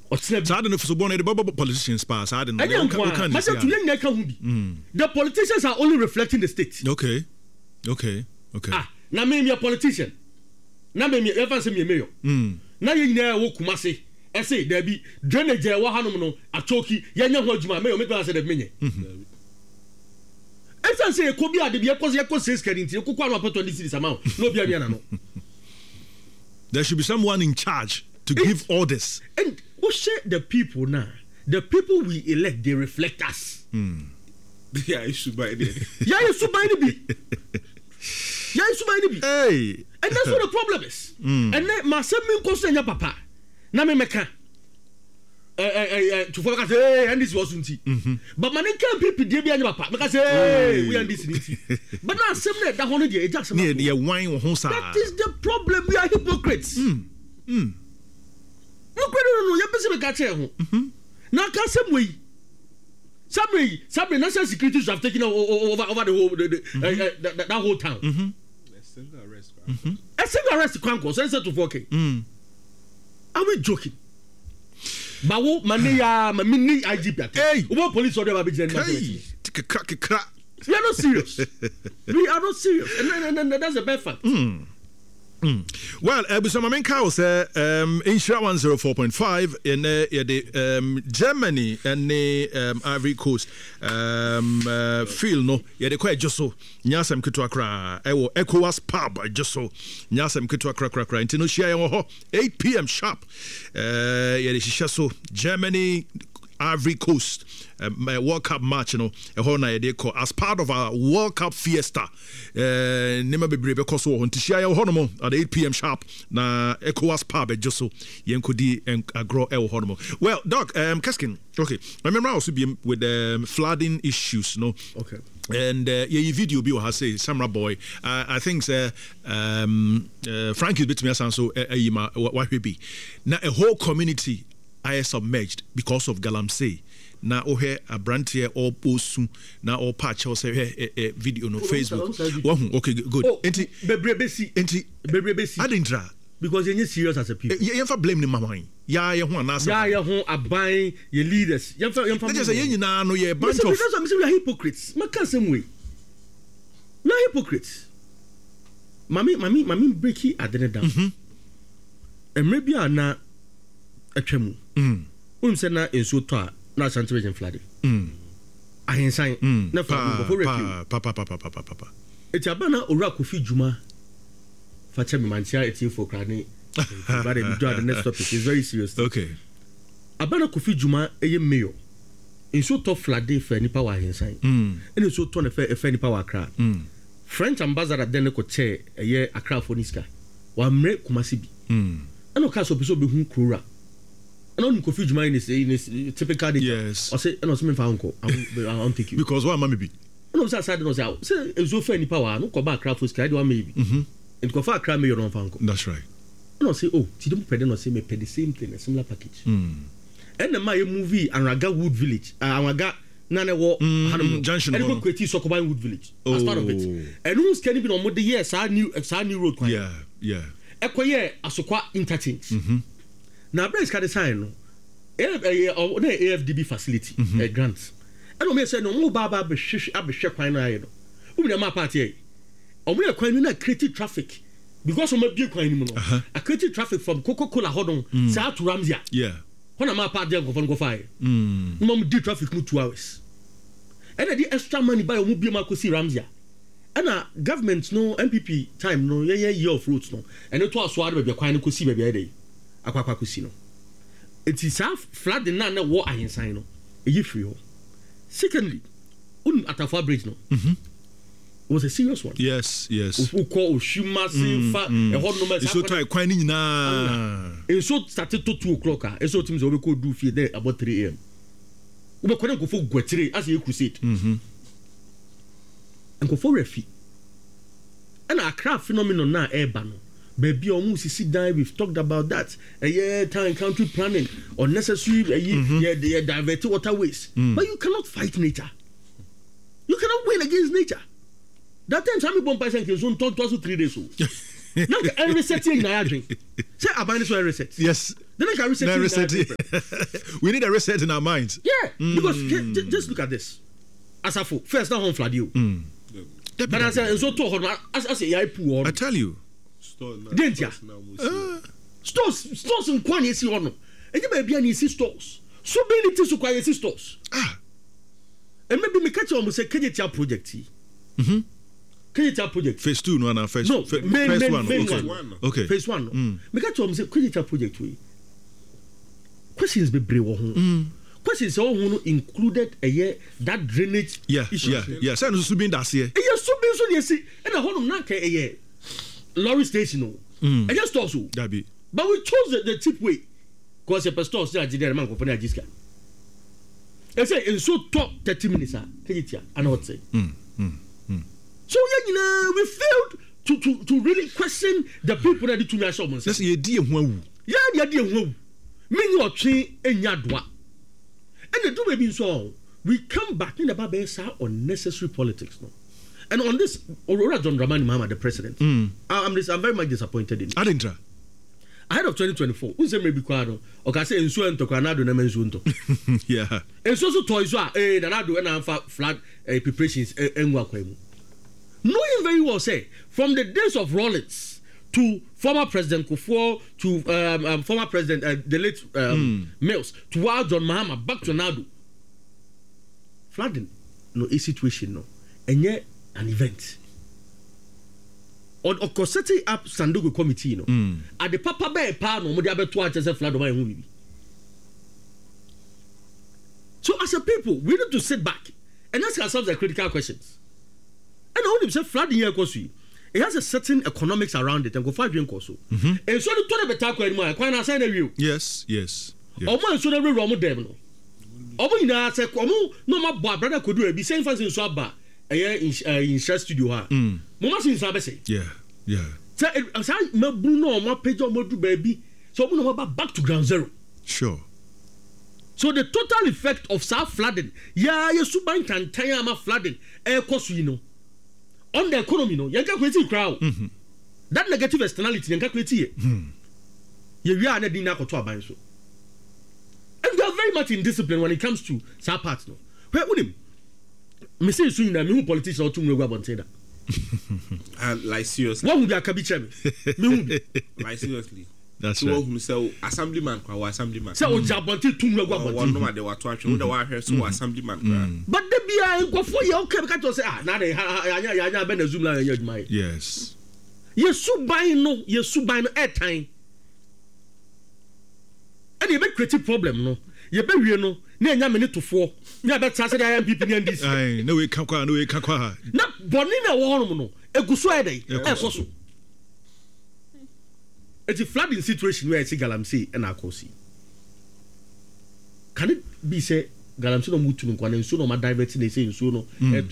I don't know if it's born the bubble politicians pass. I don't know. The politicians are only reflecting the state. Okay. Now me a politician. Now me ever say me mayor. Now you know wo Kumasi. I say there be drainage wa hanom no atoki yanya ho adwuma mayor make say the menye. Esan say ko bi ade bi ekose says kadinti ko kwa no apato ndi cities amount. No bi ania no. There should be someone in charge to give orders. And we share the people now. The people we elect, they reflect us. Yeah, you should buy it. Hey. And that's what the problem is. And then my son mean your papa. Na me meka. To focus and this wasn't but man can people dey be your papa. Because we are this. But now same that one dey just near wine or hosa. That is the problem. We are hypocrites. No, you be me catch here. Now can some way. Some national security have taken over the whole that whole town. A single arrest. A single arrest Kwanko, so to 4K. Are we joking? Bawo mania mini IGP. Hey, what police order be We are not serious. We are not serious. And that's a bad fact. Well, Busamamen Cow say Insura 104.5 in the Germany and the Ivory Coast feel no the quite just so Nyasam Kitwakra ECOWAS pub just so Nyasam Kitwakra into no share 8 p.m. sharp so Germany Ivory Coast World Cup match, you know, they call as part of our World Cup fiesta. Nema bebree because so on to share honomo at 8 p.m. sharp na ECOWAS pub just so yenkodi agro honomo. Well, Doc, Keskin, okay. I remember also be with flooding issues, no. Okay. And your video be has say Samra boy. I think Frank is bit me so what be now a whole community I submerged because of Galamsey. Na ohe abrantie or post na or patch or say video no Facebook. Okay, good. Enti bebrebesi adintra because you serious as a people. You ever blame the mama? Ya ye ho anasa. Ya ye ho aban ye leaders. You just say you na no ye bunch of because we are hypocrites. Ma can same way. We are hypocrites. Mami breaki adene down. Maybe na atwemu. Say na enso to a na santivision flooding. Ahensan na fa go papa. Eti abana owura Kofi Juma fa chemi mantia eti for krane. But we do the next topic is very serious. Okay. Abana Kofi Juma eye mayor. Enso to flooding fa nipa wa ahensan. Enso to na fa nipa wa Accra. French ambassador den ko che eye Accra for niska. Wa mre Kumasi bi. Ano ka so be hu krura. And Kofi Juma in typical yes. I say, I don't take you because why mammy be? No, say it's so fair power. No, come back craft for sky. Do maybe. And go far crime your own fanko. That's right. No, say oh, she don't pay no say me pay the same thing, a similar package. And the my movie Anraga Wood Village. Anraga Nana Walk Junction. And go create Sokoban Wood Village as part of it. And who's can be on more the years? I new road. Yeah. Ekoye Asokwa interchange. Now, Brace can sign no AFDB facility grants. I don't say no more Baba be share quite no. Who be my party? Or we are quite creative traffic because of my beer coin. A creative traffic from Coca-Cola Hodon south to Ramsia. Yeah. When I'm a party of go fire. Mom do traffic 2 hours. And the extra money by Mobile Makosi Ramsia. And government no MPP time no year of roads no. And it was sword be quite no see baby day. Akwa kusino it is half flood the na war ahensan no e free ho. Secondly Atafa bridge no was a serious one. Yes who call Oshima fa e ho no me so try kwan ni nyina e so started to 2 o'clock e so teams we go do fear there about 3 a.m. we go go for gwetire as a crusade and go for refi and Accra phenomenon na eba no. Baby, almost sit down. We've talked about that. Town country planning, unnecessary, diverted waterways. But you cannot fight nature. You cannot win against nature. That time, some people buy something. Talk to us 3 days old. Now, every setting I drink. Say, I buy this one reset. Yes. Then I can reset it. We need a reset in our minds. Yeah, because just look at this. As a fool, first now on Fladio. But as I so told her, as I say, I poor. I tell you. Didn't ya? Stores in Kwani see on. And you may be an stores. So many things to quiet stores. And maybe me catch almost a Kenyatta project. Kenyatta project. Phase 2, no, phase no, phase main 1. one. Okay. Phase 1. Me catch almost a Kenyatta project. Questions be brave. Questions all included a year that drainage. Yeah. Say no subin das here. Yes, subin so yes. And a whole not a year. Lorry station. I just also. But we chose the cheap way. Because a pastor said, "I man for Jiska." I say, "In so top 30 minutes, Kenyatta, I know what say." So we failed to really question the people that did to me. That's the idea. Yeah, the idea. Many your tree and Yadwa. And the do being so, we come back in the Babesa unnecessary politics. No? And on this, Aurora John Dramani Mahama, the president, I'm very much disappointed in it. I didn't try. Ahead of 2024, who say maybe Quado, or can say in Suan to Canado Nemensunto. Yeah. And so toys are a Nanado and flat preparations and Wakwemu. Knowing very well, say, from the days of Rollins to former President Kufuor to former President, the late Mills, to John Mahama, back to Nadu. Flooding, no, a situation, no. And yet, an event. Or setting up Sandogo committee, no. At the Papa Bear Pano, Modiabe Twacha as a flood of my movie. So, as a people, we need to sit back and ask ourselves the critical questions. And all himself flooding here, it has a certain economics around it and go 5 years or so. And so the total better anymore. Quite a sign of you. Yes. Almost so every Romo Devil. Almost in our say, no, my brother could do it. Be saying fast in Swaba, a year in Shell Studio. Mama since I say, yeah. So, as I Bruno, my page on Modu baby, so we know about back to ground zero. Sure. So the total effect of South flooding, you subank and Tayama flooding, air cost, you know. On the economy, no, you can't create crowd. That negative externality, you can't create it. You are not dinner to a so. And we are very much in discipline when it comes to some parts, no. Where would him? Me say soon that me politician or two me go about say that. Like seriously. What would be a cabinet? Me like seriously. That's right. right. So assemblyman, assemblyman. So on Jabonti two me go about. One no they were to actually the wire so assemblyman. But the be go for you okay because say now they ya be na zoom la ya adwuma. Yes. Yesu ban no airtime. And you be create problem no. You be wie no na nya minute to 4. Na be tra say the MPP ni NDC. Ai no we kan kwa. Na boni na wo hono no eguso e dey. E so so. It's a flooding situation where I see Galamsey and Akosi. Can it be say Galamsey no move to Nkwane and so no ma diverting they say so no.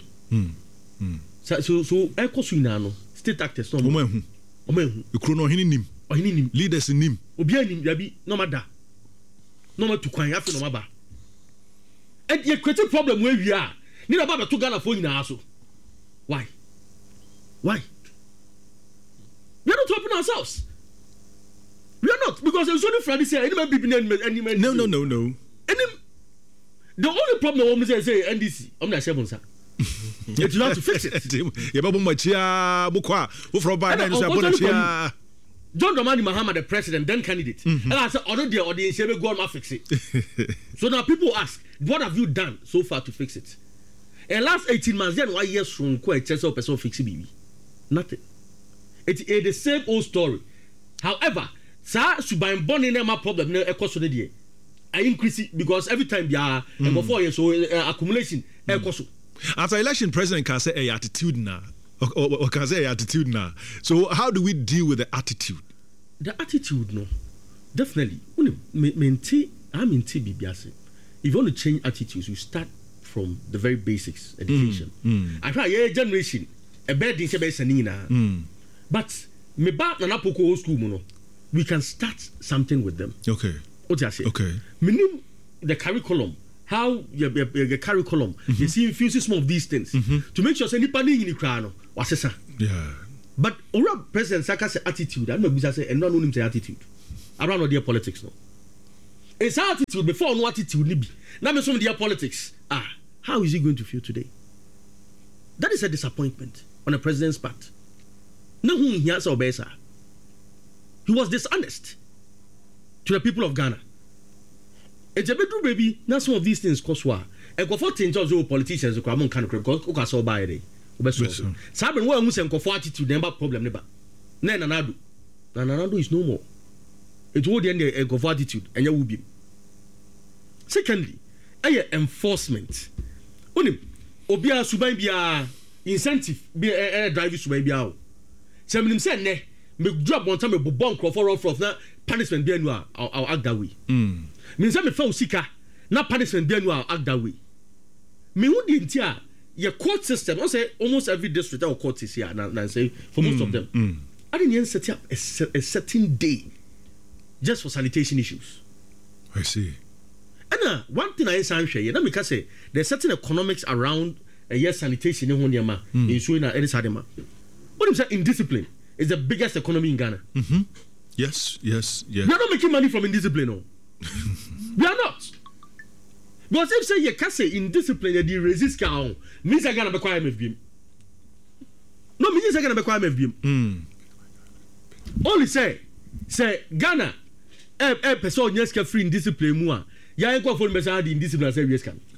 So Akosi na no state actors no. Omehu. Ekro no hini nim. Ohini nim. Leaders nim. Obi anim yabi no ma da. No ma to kwan afi no ma ba. And you create a problem where we are. Ni na ba to Ghana for nyina so. Why? We are not helping ourselves. We are not, because it's only Friday say any man. No. The only problem I say NDC. I'm not sure sir. You have to fix it. You babu machia bukwa. Who from by then say John Dramani Mahama, the president, then candidate. And I said, the audience will go and fix it. So now people ask, what have you done so far to fix it? And last 18 months, then 1 year from quite a person fix it, nothing. It's the same old story. However, Sir, Suban Bonnie never problem no equals to the day. I increase it because every time you are and 4 years so accumulation equals. After election, president can say a attitude now, or can say attitude now. So how do we deal with the attitude? The attitude, no, definitely. I'm in TBBS. If you want to change attitudes, you start from the very basics, education. I try generation a bad thing, but me back na poko school mono. We can start something with them. Okay. What you say? Okay. Meaning the curriculum, how your curriculum, you see infuses some of these things to make sure say nipa ni in the what's it? Yeah. But our President Saka's attitude, I'm not say and not only say attitude around their politics no. It's attitude before no attitude nibi. Now me some their politics. How is he going to feel today? That is a disappointment on the president's part. No who he has obesa. He was dishonest to the people of Ghana. It's a bedroom baby. Now some of these things cause war. And go for things of politicians who come on kind of because who can so buy it. Sabin wa mu sen kofo attitude never problem never. Na Nanado is no more. It would end a kofo attitude and you will be. Secondly, enforcement. Onim obia suban bia incentive be drive suban bia. Se minim se ne me job on time me bobon kofo rough na punishment bia nu I'll act that way. Mean say me fa sika na punishment bia nu I'll act that way. Me hu di ntia your court system, I say almost every district or court is here, and say for most of them. I didn't set up a certain day just for sanitation issues. I see. And one thing I say, let me say there's certain economics around sanitation in Honyama, in Suina, Eddie Sadema. What I'm saying, indiscipline is the biggest economy in Ghana. Yes. We are not making money from indiscipline, no. We are not. Because if say you can say indiscipline you resist count means I gonna be quiet MFBM. No means I gonna be quiet MFBM. Only say Ghana person yes can free indiscipline mua. Ya ain't for message the indiscipline say yes can.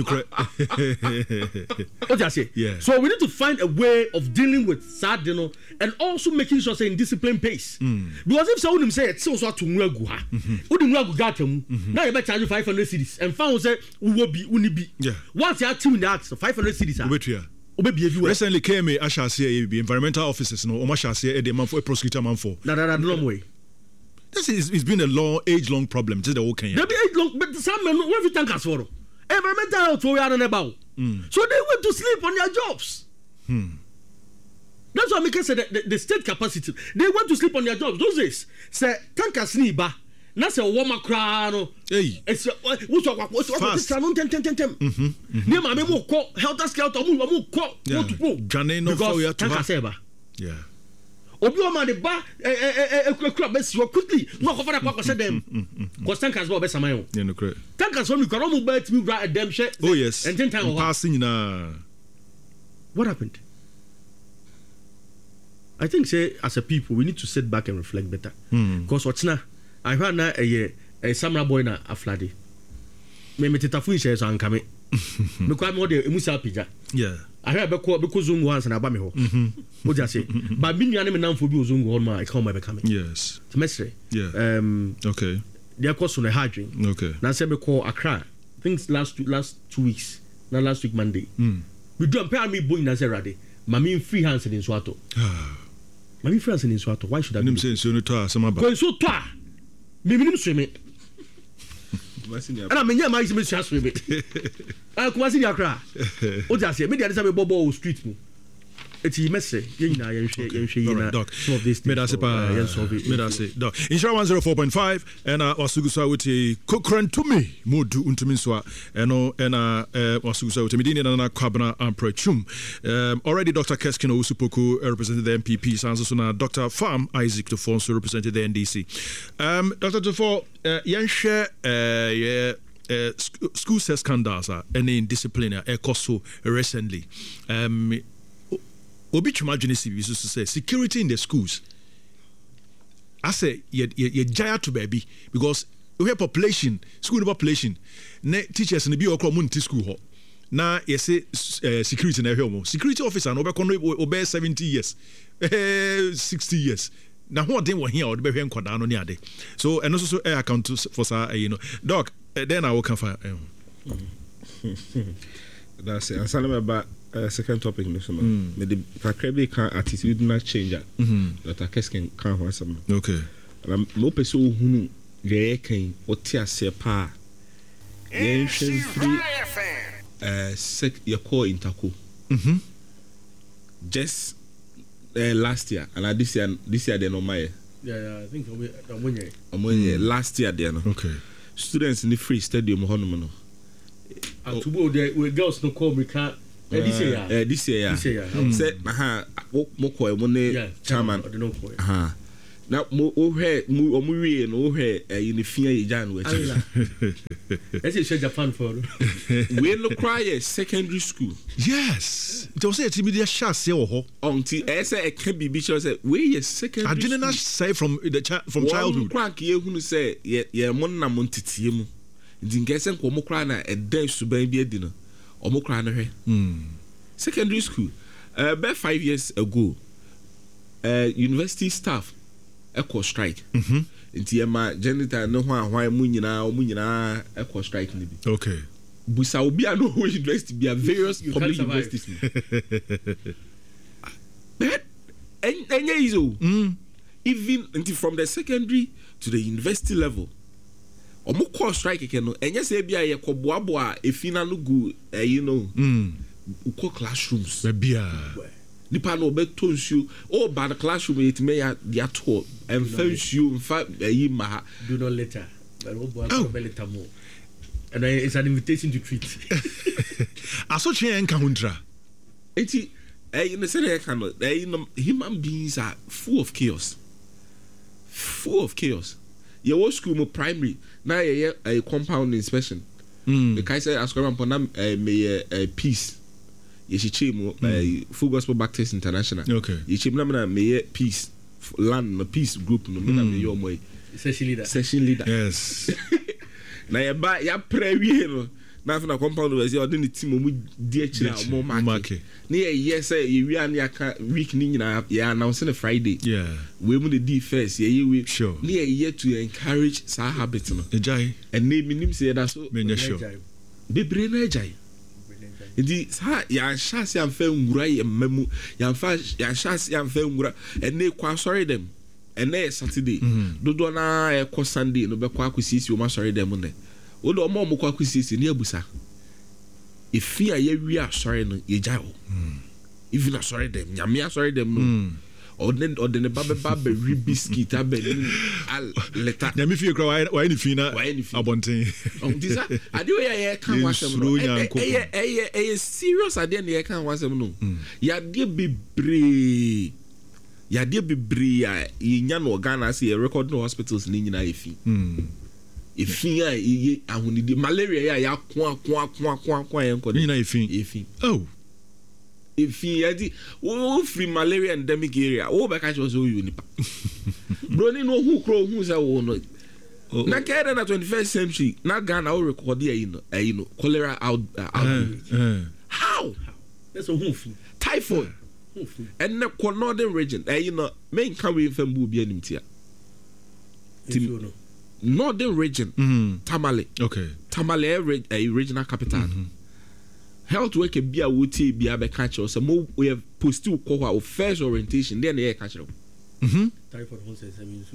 What I say? Yeah. So we need to find a way of dealing with sad, you know, and also making sure say in discipline pace. Because if someone say it's so to nwegu ha, udi nwegu gatem, now you better charge 500 cedis and found say uwobi unibi. Yeah. Once you are tuned that 500 cedis ah. Obebi everywhere. Recently came a Ashasi environmental officers no Omashasi e man for a prosecutor man for. No way. This is it's been a age-long problem. Just the whole Kenya. There be age-long, but some men what you think as for? Environmental health we are on about. So they went to sleep on their jobs. That's why I say the state capacity. They went to sleep on their jobs. Those days, say tankers ni ba. Na say warmer crano. Hey. It's what's tem. Ne ma me mo call helter skelter mo call what to go. Jane no for you to have. Yeah. Obi o ma de ba club best you quickly no cover that kwa say them. Cause tankers go be samayo. Yeah no correct. Tankers when we can almost buy to me them share. Oh yes. And 10 times passing na. What happened? I think say as a people we need to sit back and reflect better. Because what's now I heard na a samurai boy na aflade. Me tetafu share so ankame. Me kwa me de emusa pija. Yeah. I heard because zungu once na ba me ho. What just say? But me nua na me namfo bi zungu ho ma I come by becoming. Yes. Semester. Yeah. Okay. They course on a hard drink. Okay. Now say me call Accra. Things last 2 weeks. Now last week Monday. We do pay me boy na say rade. Mami free hands in Swato. Mami free hands in Swato. Why should I? Nim say so no to asama ba. Go so to. Me minim swim. And I mean, my is Miss Swim. I come see Accra. What just say? Me dey say me bobo street. It's a message. Some of these things. Doc. Insura 104.5 and wasugusa wuti kokrantumi modu untuminswa eno ena wasugusa wuti midini na kwabna amprachum. Already Dr. Keskino Usupoku represented the MPP, so na Dr. Farm Isaac Tufonso represented the NDC. Dr. Tufo yenhwe school scandals any discipline ekoso recently. Obi chuma so say security in the schools. I say you giant to baby because we have population, school population. Teachers in the bio mun school ho. Na you say security na home. Security officer no be 70 years. 60 years. Na what they were here or be hwe nkwada no ne ade. So and also account for doc then I will come for that's it. Answer about second topic no so me the kakrebi can attitude na change that Keskin can want some. Okay. And mo peso hunu ye kan oti ase pa ye free sec your core intako. Just last year and this year they no my I think omonye last year there no. Okay. Students in the free stadium hono no. Atubo the girls no call me can this year. Say mo ko mo ne chairman. na mo ohwe mo wie no ohwe unifia ye jan we ese she Japan for we no cry secondary school. Yes, it was a media shot say ho until ese e can be say we secondary. I didn't say from childhood. Crank ye hunu say ye mon na mon titie mu ndi nkese nko mo cry na eden suban bi adi no o mo cry no hwe secondary school about 5 years ago university staff echo strike nti ema janitor no ho ahwan mu nyina echo strike ni bi. Okay, busa obi a no university be various public universities but enye izo even until from the secondary to the university level omo call strike ke no enye se bia ye koboaboa efina no gu uko classrooms bia nipa no beto nsuo o ba the classroom etime ya to emfa nsuo mfa ma do not later but o bo later more and it's an invitation to treat aso che enka hundra enti you know say human beings are full of chaos your whole school mo primary na ye a compound inspection the kai say askwam pon na me peace ye mo Full Gospel Baptist International. Okay, ye na me peace land no peace group no me na me yo mo session leader yes na ye ba ya pray wie no na fa na compound we say o de ni team mu di akira mo mark na ye say ye wi an aka week ni nyina ye announce on Friday we mu the d first ye we sure na ye to encourage sa habit no ejai and name nim say that so me sure bebre na ejai ndi sa ya chance ya mfa ngura ye mamu ya mfa ya chance ya mfa ngura ene kwa sorry them ene Saturday dodo na e ko Sunday no be kwa akusisi o ma sorry them ne o do mo kwa akusisi ne abusa if ya wi sorry no ye jai o even sorry them nyame sorry them no odene baba ri biscuit abeni al leta nyame fie kra why ni fina abonten this ade we ye kan wasem no eh serious ade ne ye kan wasem no ya de bebre ya nya no Ghana say record no hospitals ni nyina efi efi a ye ahunidi malaria ya kwa enko nyina efi oh if he had free malaria endemic area be catch us you nipa bro ni no who crow who say no na kere na 21st century na Ghana o record here cholera outbreak how that's a who free typhoid and na northern region main can we fam bu bia nimtia northern region Tamale regional capital health worker bia wotie bia be catch us mo we have post to call our first orientation then they catch us typhoid who says I mean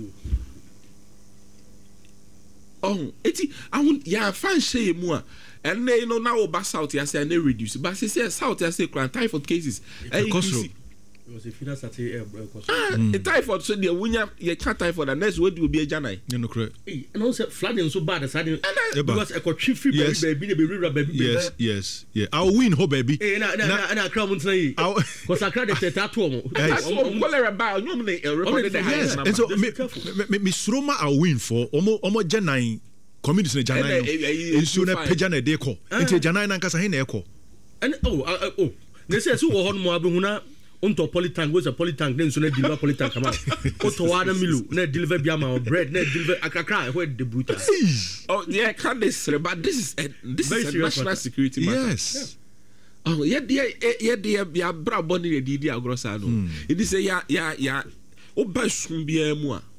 so eti awon ya fan shey mu a and now over south ya say na reduce but say south ya say typhoid cases it was a final Saturday the typhoid so the wunya ye can't typhoid and next we do be janai no correct and also flooding so bad as because I got free baby yes I'll win ho baby na crowd mun say cuz I cried the tattoo mo cholera ba nyom ne record the highest and so me sroma I'll win for omo janai community janai ensu na page na de ko enti janai na nkasa he na eko and they say so wo ho mo abehuna onto polytank was a polytank then so na deliver polytank come out wana milu na deliver biama bread na deliver akakra where the brutal yeah can this but this is a national security matter yes ya bra boni de di agrosa no it is ya oba sumbia mu a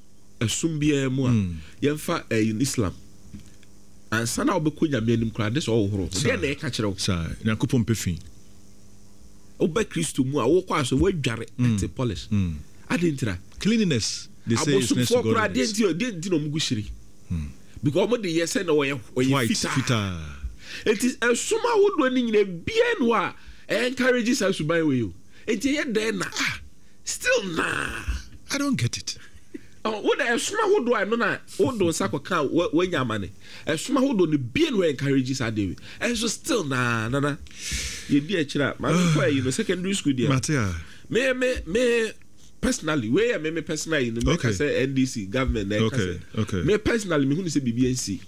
yemfa in Islam and sana obekonya menim kra this all horo dey na e ka kire wo sa na kupom pefin oba Kristo mu a wo kwa so wadware at polish adentra cleanliness they say is necessary for adentra no mugu shiri because mo de yes na wo fita it is a suma wodo ni nyina bia no a encourages us to buy we you enti ye dey na still na I don't get it wodo e suma wodo I no na wodo sakoka wanya mane e suma wodo ni bia no encourages us dey and so still na ye di akira ma ko secondary school dia Matia me personally where me personally no make say NDC government okay. Me personally me hu say BBNC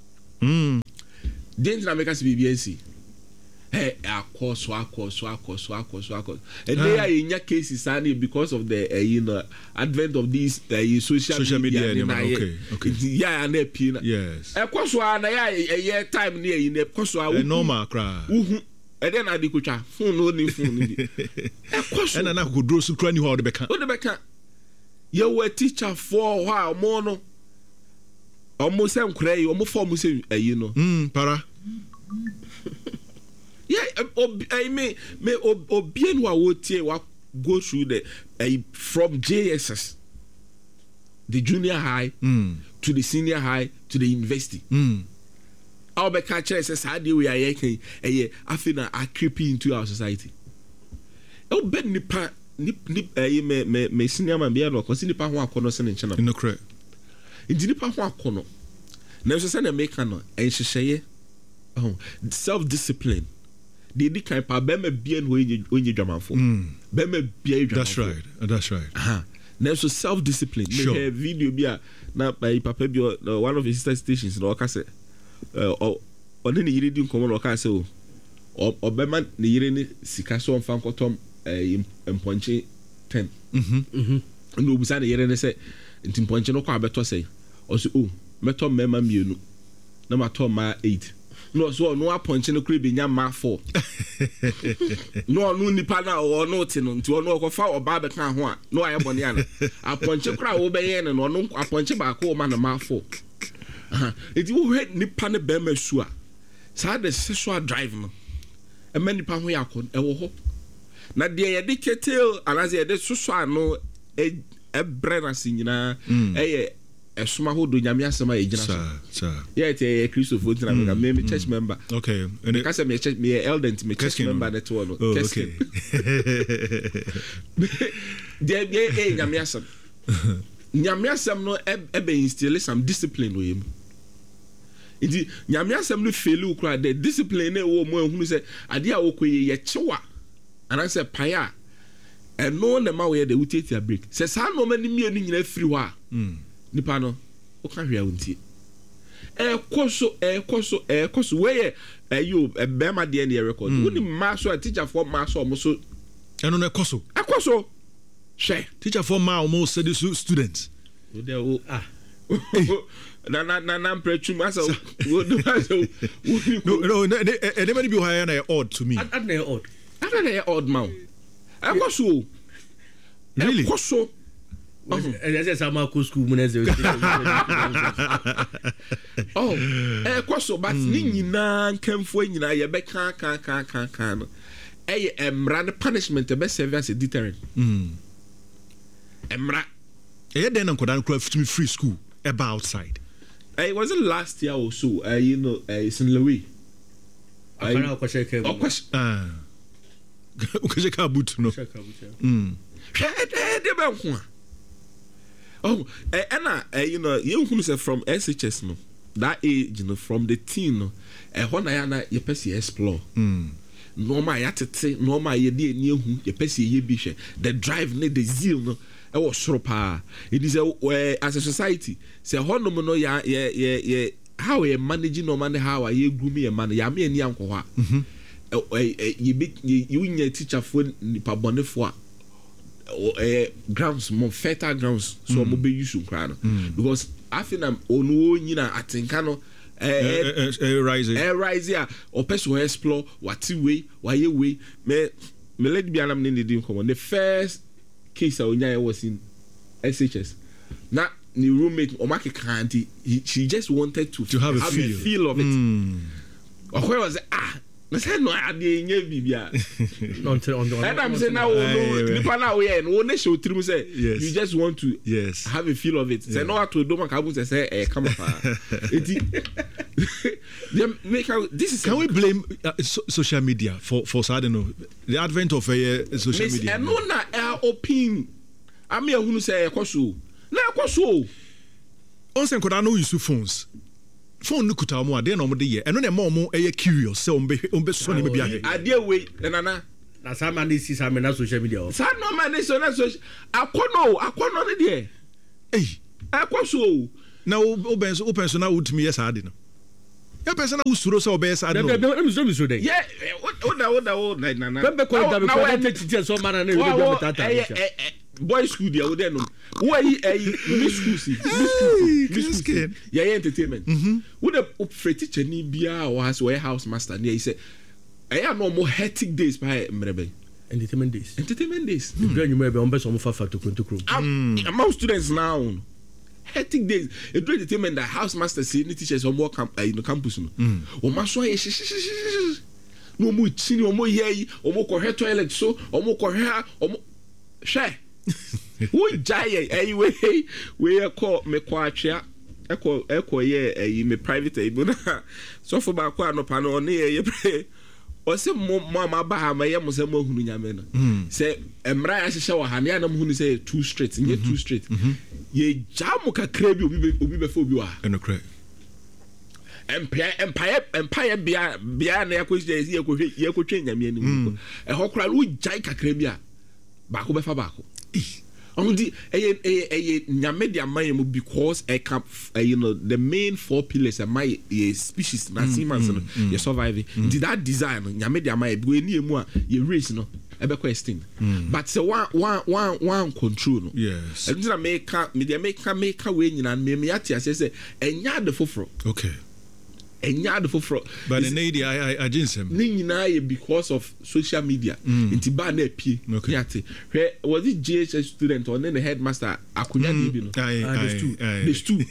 didn't na make say BBNC hey akoso and they are in your cases because of the advent of these social media okay yeah and yes akoso na yeah time near in akoso normal cry and then I did phone no and na go draw so kra ni ho de beka you were teacher for a while more no almost am cry almost form say para yeah I me obien wa wotie wa go through the from JSS the junior high to the senior high to the university I'll be catching says how do we are I feel I creep into our society. Oh, bet nipa me senior man be no cause nipa ho akono se ne nche na. No correct. Ndi nipa ho akono. Na so say na make no enhyehyeye. Oh, self discipline. They kind pa be me bia no onye dwamanfo. Be me bia dwamanfo. That's right. Na so self discipline. Sure. Me video bia na papa bi one of his sister stations na waka say ɔne ne yere di nkɔmɔ na ɔka sɛ ɔbɛma ne yere ne sika so ɔmfa nkɔtɔm mpɔnkye 10 na obusa ne yere ne sɛ nti mpɔnkye no kɔ abɛtɔ sɛ ɔsɛ mɛtɔ mmarima 2 na matɔ mmaa 8 na ɔsɛ ɔno apɔnkye no kora bɛnya mmaa 4 na ɔno nipa no ɔno te no nti ɔno ɔkɔfa ɔbaa bɛka ho a na ɔayɛ bɔne ana apɔnkye kora a wobɛyɛ no ɔno apɔnkye baako ɔma no mmaa 4 eti wo hwɛ nipa ne bɛrima su a saa de sexual drive no ɛma nipa ho yɛ akɔ ɛwɔ hɔ na deɛ yɛde ketel anaasɛ yɛde soso ano ɛbrɛ na se nyinaa ɛyɛ ɛsoma ho do nyame asɛm a yɛgyina so yɛ te yɛ kristofo ntina me church member okay and ka sɛ me church me elder me church member net one okay deɛ nyame asɛm nyame asɛm no ɛbɛ instill some discipline wɔ yɛm nti nyame asɛm no fail kura the discipline na ɛwɔ mu ehunu sɛ ade a wɔkɔ yɛ kyewa anaasɛ pae a ɛno na ma wɔyɛ de wutiatia break sɛ saa nɔɔma ne mmienu nyinaa firi hɔ a nipa no wɔka hwɛ a wɔntie ɛkɔ so wɔyɛ bɛrima deɛ ne yɛ record wɔne mmaa so a teacherfoɔ mmaa so a ɔmo so ɛno no ɛkɔ so hwɛ teacherfoɔ mmaa ɔmo study students na mpretrum asa no anybody be higher na odd to me na odd man ɛkɔ so really ɛkɔ so ɛsɛ sama ko school mu na ɛsɛ ɛkɔ so but ne nyinaa nkamfo nyinaa yɛbɛka ka no ɛyɛ mmara no punishment ɛbɛ serve as a deterrent mmara ɛyɛ den na nkɔda no kora fitumi free school ɛba outside it wasn't last year or so it's in Louis ukashe ka boot no de ba nko you hunu say from SHS no that age from the teen no na ya na ye pese explore normal ya tete normal ye de ani ehu ye pese ye bi hwe the drive ne the zeal no ɛwɔ soro paa it is as a society say honom no ya how you managing no man how you groom your man ya me ani ankɔ hɔ you nya teacher for nipa bɔne for grounds more fertile grounds so mo be use nkra no because after onu nyina atenka no rise a opeso explore what way why way me lady bi anam ne dey come on the first case onya was in SHS na the roommate omake kanti she just wanted to have a feel of it okwe was na say no ade nya bibia and I'm saying now nipa na we no na show trim say you just want to have a feel of it say no to do man ka bu say come up this is can we blame social media for I don't know the advent of social media no na open am ya hunu say ekoso na ekoso on say koda no use phones phone no kuta mo ade na mo de ye eno na mo eye curious say ombe so ne bia he ade we nana na saa man is saa man na social media. Saa no man is on social. Akɔnɔ ne deɛ. Akɔ so. Na open so na wutumi yɛ saa de no. Ya person na usuro so obey saa de no. Me so dey. Yeah, oda na. Bembe ko da be ko da teacher so man na we be tata. Boy school dia wo dey no. Wo ayi miss school. Yeah, entertainment. Wo the teacher ni bia o has we house master ni say I no more hectic days by mrebe. Entertainment days. The brand you may be on best on fa to control. Among students now. Hectic days. A great entertainment that house master say ni teachers on more in the campus no. O ma so no mo chini o mo ye o mo ko toilet so o mo ko o mo hwe. Wo jai we call me kwa atwea eko ye me private able na so for ba kwa no pa no ne ye pre o se mo ma ba ha ma ye mo se mo hunu nyame no se emra ya hye wa ha ne anam hunu se too straight nye too straight ye jamu kakra bi obi be fa obi wa enokra empire bia na yakɔ ye ko twen nyame ani e ho kra wo jai kakra bi a ba ko be fa ba ko only a nyame dia man because the main 4 pillars of my species na humans you surviving did that design nyame dia man be ni emu a ye race no e be ko extinct but say one control no yes and na make we nyina me ati ase say enya de foforo okay enya de foforo but the need I jinsem ni nyina because of social media inti ba na apie yate was it GHS student or then the headmaster akunya bi no there's two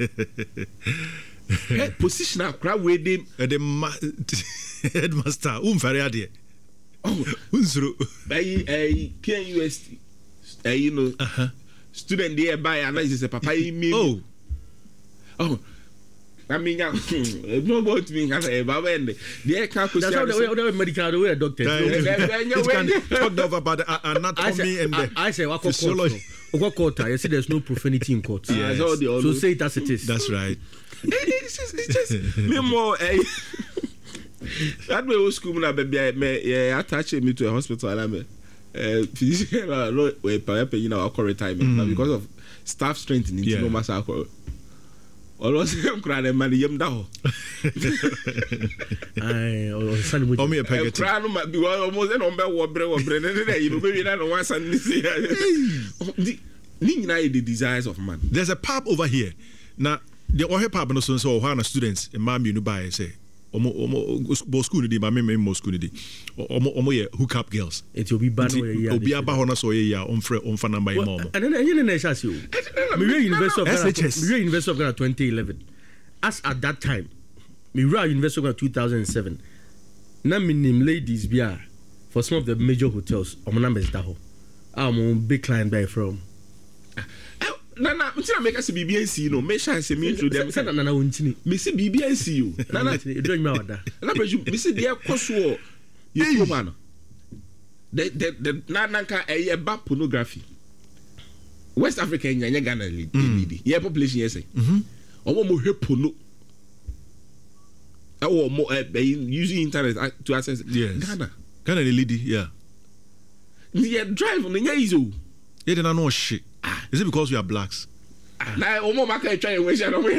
head position akra we dem headmaster fare ade unsuro by KUST you know student there by analysis papa me oh I mean, no about me. Baba and the can't go. That's how the medical way doctor. Talked about anatomy and I say what court. I say there's no profanity in court. So say it as it is. That's right. It's just me more. That way was school na baby. Me attach me to a hospital. I'm physician. No, we pay you know our retirement because of staff strength in no matter. Almost him crying and money yam down. Oh, me a packet. Crown might be almost an umber or Brennan. You know, maybe I don't want something to say. The desires of man. There's a pub over here. Now, the Ohe pub no so Ohana students in Mam Unibai say. Omo school di ma me mo school di omo ye hook up girls it will be bad obi aba hono so ye ya on fa number e mo and then you na shasi o me University of Ghana 2011 as at that time me University of Ghana 2007 na minim ladies bia for some of the major hotels omo numbers da ho am big client by from Nana, until I make us BBNC, no, make sure I say me to them. Nana, untini. Missy BBNC, you. Nana, you doing my order. Missy, dear Kosovo, you man. The Nanaka a bad pornography. West Africa in Ghana, lady. Yeah, population, yes. Or more porno. Or more using internet to access. Yes. Ghana, the lady, yeah. Yeah, drive on the Yazo. You didn't know shit. Is it because we are blacks? Now, Omo Maka try and wish I don't win.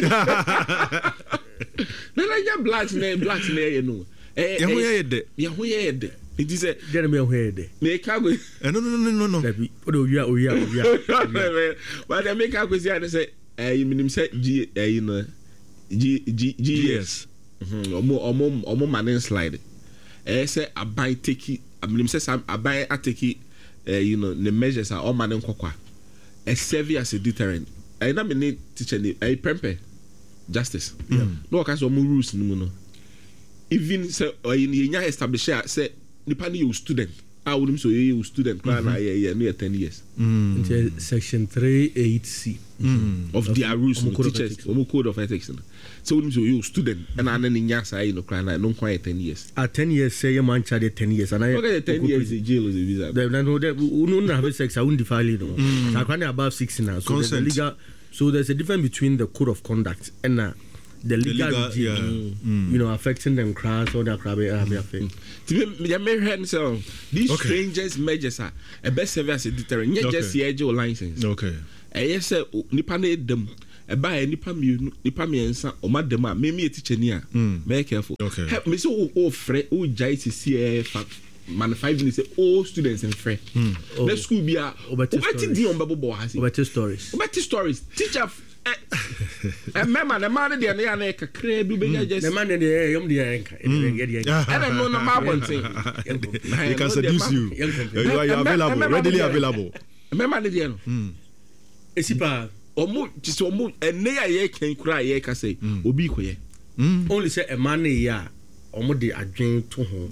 No, blacks, you know. It is a gentleman head. Make up with no. But I make up with the say, you mean him say GS. Omo man slide. Say I buy take it. I mean, say I buy a take it. You know, the measures are all man and cocoa. A serve as a deterrent. I never need teacher a prempe justice. No kinds of rules no. Even say in the establish say Nipani you student. I wouldn't so you student near 10 years. Section 38C of their rules teachers code of ethics. So you student and then in Yasa no cry no quite 10 years. At 10 years say a man charged 10 years and I okay 10 years in jail is a visa. They don't have sex I won't defile it. So I can't above 16 now. So there's a legal so there's a difference between the code of conduct and the legal regime, you know, affecting them crowds or that crowd have affected. These strangers measures are a best service deterrent. Not just the edge license. Okay. Yes, sir. Nipane them. A buy nipa miensa or madama. Maybe a teacher near. Be careful. Okay. Me so friend who jai to see man 5 minutes all students and friend. Let's school be a better stories. Better stories. Teacher. Remember the man there na na ka crab be just the man there yom the anchor. I don't know no one thing. He can seduce you. You are available, readily available. Remember the no. Esipa omo just omo ene ya ye kan kura ye ka say obi koye. Only say a man ya omo de adwen to ho.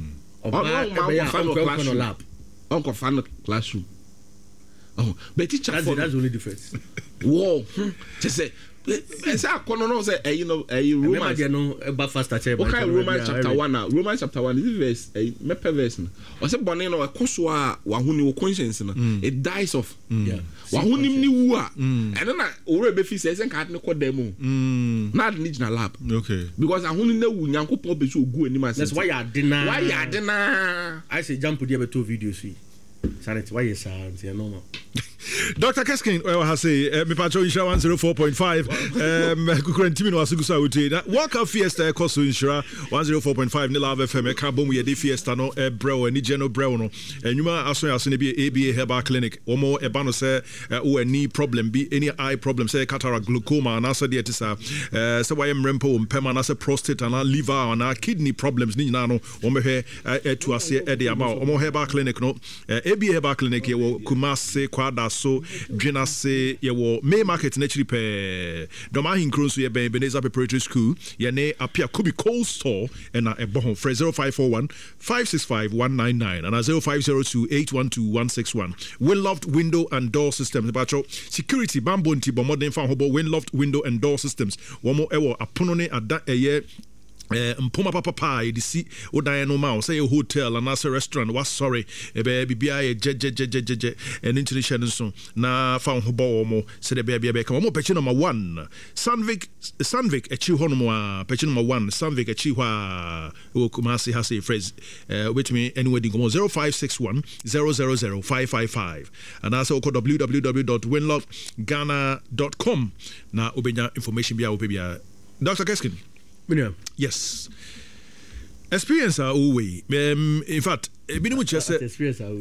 Uncle fan classroom. Oh, but teacher that's the only difference. Whoa, just say, I can't say, you know, Romans, you know, about fast okay, Romans chapter 1 now. Romans chapter 1 is verse, me perverse. Or say, Bonino, a Koswa, Wahuni conscience, it dies off. Wahuni ni wa, and then I already says, and can't know demo. Not need na lab. Okay. Because I only know Yanko Pop is so good in my sense. That's why I deny. Why I deny? I say, jump to the other 2 videos. Sanity, why is it normal? Dr. Keskin, I say, me patro insura 104.5. Kukurentimi no asugusa uti. Waka Fiesta koso insura 104.5 ni Love FM. Kabom ye de Fiesta no bro ni Geno bro no. Nyuma aso ya so ne bi ABA Herbal Clinic. Omo eba no say o any problem bi any eye problem say cataract glaucoma na so de etisa. Say why mrempo mpema na say prostate na liver na kidney problems ni nyina no. Omo hwe etu ase e de ama. Omo Herbal Clinic no. ABA Herbal Clinic ye wo Kumase kwada so dwena se ye wo May Market na chiri pe doma hinkro so ye ben Ebenezer Preparatory School ye ne apia Kubi Cold Store na ebo ho 0541 565 199 and 0502 812 161. Winloft Window and Door Systems about security bambo nti bo modern fan hobo Winloft Window and Door Systems wo mo ewo apono ne ada eye mpoma papa de si odan no ma say a hotel and as a restaurant was sorry ebe bibia ye je and international so na fa ho bo mo say the bia be come mo page number 1 Sandvik echi ho no a page number 1 Sandvik echi ho o Kumasi has a phrase with me anyway ding 0561 000 555 and also call www.winloftghana.com na obenya information bia obia Dr. Keskin. Yes. Experience are way. In fact, experience are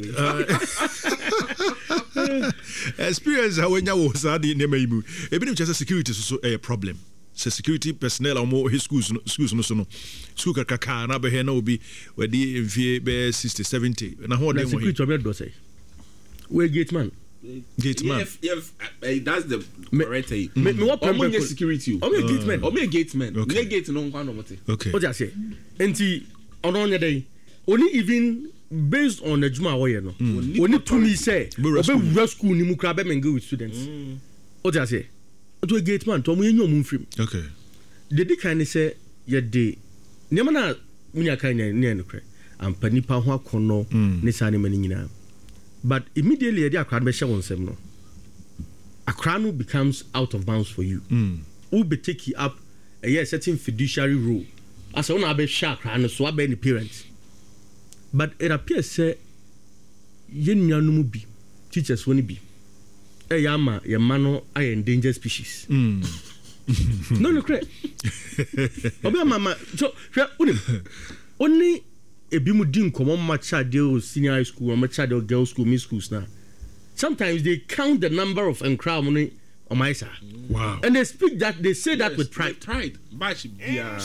experience how when you was at the name. Just security so a problem. So security personnel or more his schools no school kaka na be na obi we di be 60 70 na ho dem security obi do say we gate man that's the correct me what problem security o me gate man okay. Gate no nkwa no mote okay what you say enti ono nya dey only even based on the juma wo ye no only to me say obe school ni mu kra be menga with students what you say to gate man to mo yenyo mu mfrim okay the kind say ye dey nema na munya kan ne no kra ampa nipa ho akono ne sa ne mani nyina. But immediately the Akran no Akran becomes out of bounds for you. Who be take you up a certain fiduciary role. As on abe Akran so abe any parents. But it appears say yen no bi teachers woni bi. E yama ye mano ay endangered species. No correct. Obi mama so only ebi mu din komo macha de senior high school or macha de girls school mid schools now. Sometimes they count the number of encrow money on my side. Wow. And they speak that they say that with pride. But we are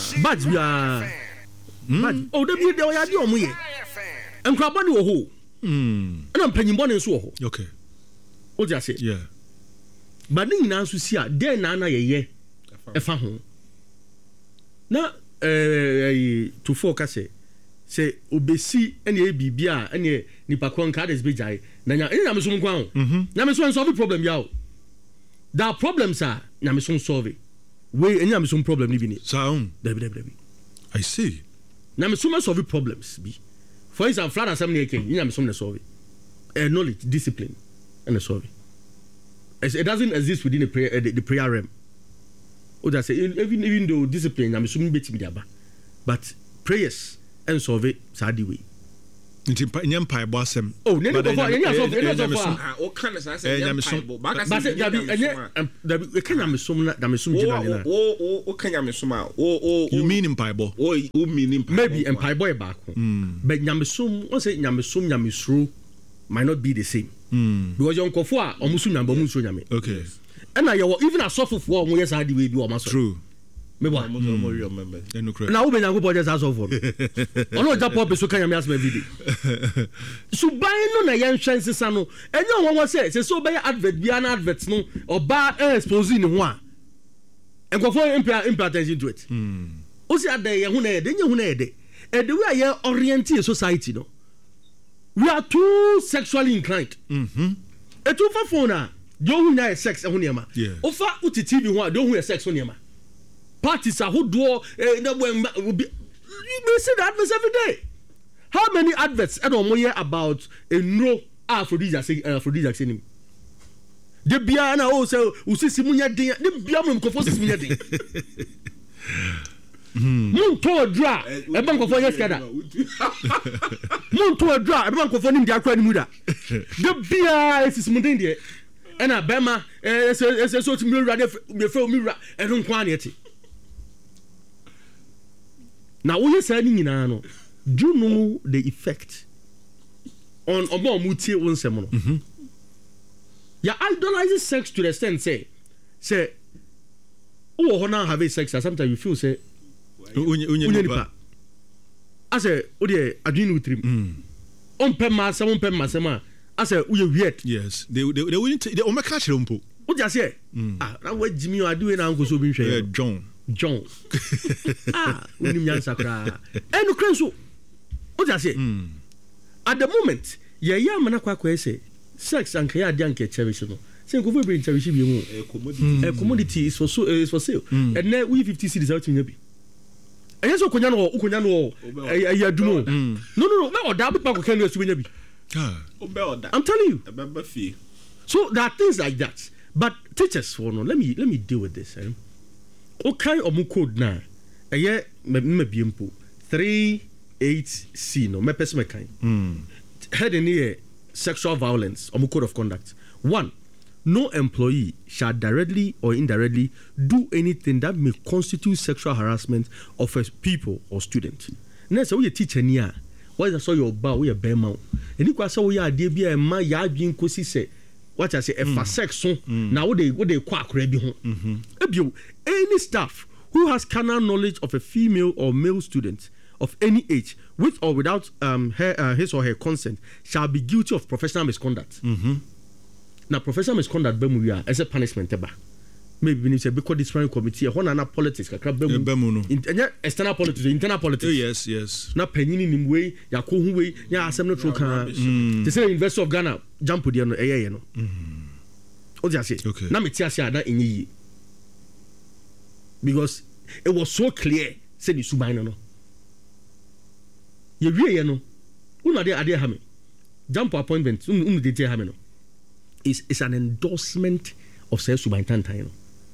oh they be there ya omo ye. Encrow body wo ho. Na mpanyin body so ho. Okay. What you say? Yeah. But ni na so si a dey na ye efa ho. Na to focus say obesi ene bibia ene nipa konka des bejai na nya enya meso nkwa ho na meso solve problem ya o da problems are na meso solve we enya meso problem ni bi ni sound debi I see na meso solve problems bi for instance flat assembly again enya meso na solve knowledge discipline and solve it doesn't exist within the prayer realm What I say, even though discipline, I'm assuming betting the but prayers and solve it sadi way. Nti nyampa ebo asem. Oh, nene ko fa yenya so o kan sa say nyampa ba ka say we kan nyamesom na nyamesom jina na. O kan nyamesom a o you mean impaibo? O mean impaibo. Maybe impaibo e ba ko. But nyamesom, o say nyamesom nyamesuro might not be the same. Because yon kofo a omusu nyamba omusu nyame. Okay. And na you even asofofo omo yes adi we bi o maso. True. Me ba na wo be nyango bo just asofo. Ono ja pop so kan nyame asma video. So buy no na yen hwan sesa no. Enyo won say so be advert bia na advert no oba expose ni ho a. Enkofo imply attention to it. O si ade ye hu na ye de nye hu na ye de. E the way ye orient society no. We are too sexually inclined. Etu fa phone a do hu na sex ho niam. Ofa uti TV ho a do hu sex ho niam. Parties are who do you may see the adverts every day. How many adverts I don't hear about a no aphrodisiac saying the biana also who says Simunya de Biam Confosmunya de Moon to a draw a bank of yesterday. Moon to a draw a bank of India Muda. The Bia is Mundia and a Bama as a sort of mirror and don't quantity. Now, what you're saying, do you know the effect on Omo Mutie on Semono? Yeah, idolizing sex to the extent say, oh, now have sex, sometimes you feel say, I say, oh, dear, I do not trim. On Pema, someone Pema, I say, we are weird. Yes, they wouldn't, they only catch them. What you say? Ah, what Jimmy are doing, Uncle John. Unim yansa kra. Enu krenso. What I say? At the moment, ya mana kwa say sex and kaya adi anke cherish no. Say go bring cherish bi mu. A commodity is for sale. And now we 50 cedis out in bi. Eya so konya no ya dumo. No. Me oda bi pa ko kan no su bi. I'm telling you. So there are things like that. But teachers for no, let me deal with this. Okay, omu code na eye me biempo 38C no me pese me kan head in here sexual violence omu code of conduct. 1, no employee shall directly or indirectly do anything that may constitute sexual harassment of a people or student. Next, we teacher ni a why is so your ba we be ma eni kwa so we ade bia ma ya adwin kosi se what I say a sex so now what they kwa akra bi ho ebio any staff who has carnal knowledge of a female or male student of any age with or without his or her consent shall be guilty of professional misconduct. Now professional misconduct bemu ya as a punishment eba maybe we say because disciplinary committee ho na politics kakra bemu no external politics internal politics. Yes na panyini nim we yakọ hu we ya asem no tro kan they say University of Ghana jump there no eye no o just say na me ti ase ada enyi because it was so clear say the suban no ye wie no una dey ade ha me jump appointment unu dey tell ha me no is an endorsement of say suban tantan no.